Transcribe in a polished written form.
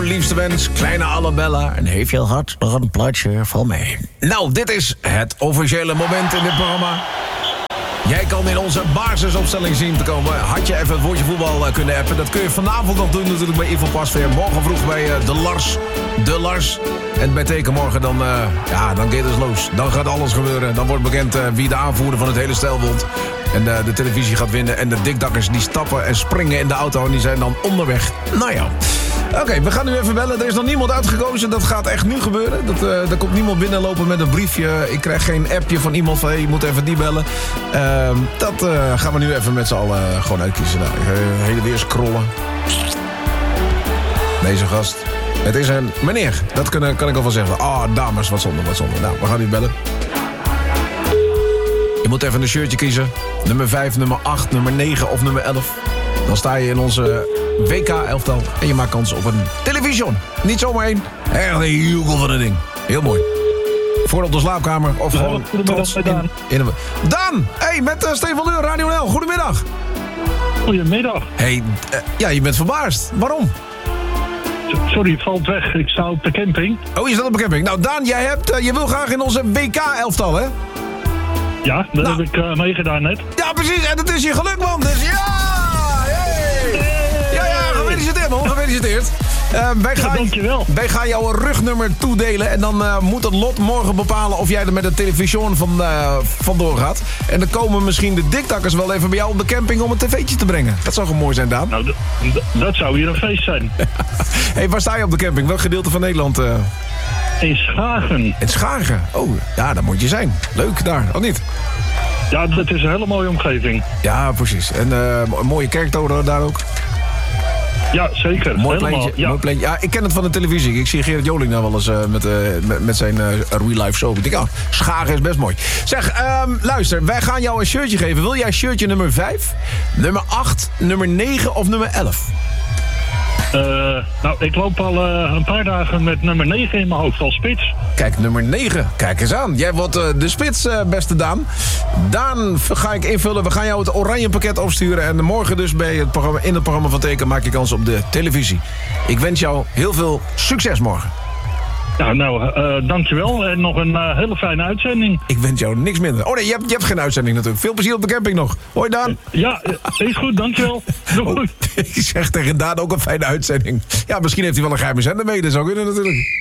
allerliefste wens, kleine Annabella. En heeft je hart nog een plaatje van mij? Nou, dit is het officiële moment in dit programma. Jij kan in onze basisopstelling zien te komen. Had je even het woordje voetbal kunnen appen. Dat kun je vanavond nog doen natuurlijk bij Ivo Pasveer. Morgen vroeg bij De Lars. En bij Tekenmorgen dan gaat het los. Dan gaat alles gebeuren. Dan wordt bekend wie de aanvoerder van het hele stel wordt. En de televisie gaat winnen. En de dikdakkers die stappen en springen in de auto. En die zijn dan onderweg. Nou ja. Oké, we gaan nu even bellen. Er is nog niemand uitgekozen. Dat gaat echt nu gebeuren. Er komt niemand binnenlopen met een briefje. Ik krijg geen appje van iemand van... je moet even die bellen. Dat gaan we nu even met z'n allen gewoon uitkiezen. Nou, hele weer scrollen. Deze gast. Het is een meneer. Dat kan ik al van zeggen. Dames, wat zonde. Nou, we gaan nu bellen. Je moet even een shirtje kiezen. Nummer 5, nummer 8, nummer 9 of nummer 11. Dan sta je in onze WK-elftal en je maakt kans op een television. Niet zomaar één. Echt een joekel van een ding. Heel mooi. Voor op de slaapkamer of gewoon trots in Daan! Hey, met Stefan Leur, Radio NL. Goedemiddag. Goedemiddag. Hey, je bent verbaasd. Waarom? Sorry, het valt weg. Ik sta op de camping. Oh, je staat op de camping. Nou, Daan, je wil graag in onze WK-elftal, hè? Ja, dat heb ik meegedaan net. Ja, precies. En het is je geluk, man. Dus ja! Hey. Ja, gefeliciteerd, man. Gefeliciteerd. Dankjewel. Wij gaan jou een rugnummer toedelen. En dan moet het lot morgen bepalen of jij er met de television vandoor gaat. En dan komen misschien de diktakkers wel even bij jou op de camping om een tv'tje te brengen. Dat zou gewoon mooi zijn, Daan. Nou, dat zou hier een feest zijn. Hey, waar sta je op de camping? Welk gedeelte van Nederland? In Schagen. In Schagen? Oh, ja, daar moet je zijn. Leuk daar, of niet? Ja, dat is een hele mooie omgeving. Ja, precies. En een mooie kerktoren daar ook. Ja, zeker. Mooi pleintje. Ja. Ja, ik ken het van de televisie. Ik zie Gerrit Joling daar wel eens met zijn real life show. Ik denk, Schagen is best mooi. Zeg, luister, wij gaan jou een shirtje geven. Wil jij shirtje nummer 5, nummer 8, nummer 9 of nummer 11? Ik loop al een paar dagen met nummer 9 in mijn hoofd als spits. Kijk, nummer 9. Kijk eens aan. Jij wordt de spits, beste Daan. Daan ga ik invullen. We gaan jou het oranje pakket opsturen. En morgen dus in het programma van Teken maak je kans op de televisie. Ik wens jou heel veel succes morgen. Ja, dankjewel. En nog een hele fijne uitzending. Ik wens jou niks minder. Oh nee, je hebt geen uitzending natuurlijk. Veel plezier op de camping nog. Hoi Daan. Ja, is goed, dankjewel. Ik zeg tegen Daan ook een fijne uitzending. Ja, misschien heeft hij wel een geheime zender mee. Dat zou kunnen natuurlijk.